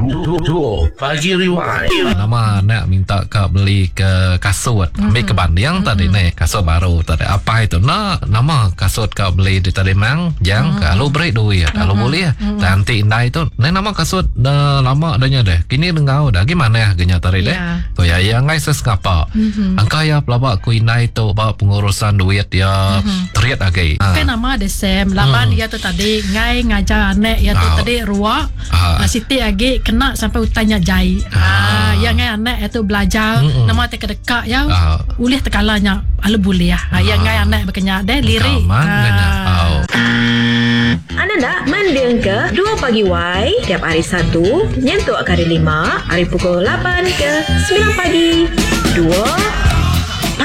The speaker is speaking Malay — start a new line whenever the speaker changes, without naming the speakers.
Pagi Rewind.
Nama nak minta kau beli ke kasut. Ambil ke Bandung tadi ni. Kasut baru tadi. Apa itu? Nama kasut kau beli di tadi mang. Yang kalau beri duit. Kalau boleh. Nanti indah itu. Ni nama kasut dah lama adanya deh. Kini dengau dah. Gimana ya genya tadi deh? Kau ya yang ngay seskapa. Angka ya pelabak ku indah itu. Bawa pengurusan duit ya. Teriak lagi.
Kan nama ada Sam. Laban dia tu tadi. Ngay ngajar anak. Ya tu tadi ruak. Siti lagi kena sampai utanya jai. Yang ngay anak itu belajar nama teka dekat ya. Ulih tekalanya ala boleh ya. Yang ngay anak berkenyak deh lirik.
Anda nak mendeng ke 2 pagi Y tiap hari Sabtu nyentuk hari 5 hari pukul 8 ke 9 pagi. 2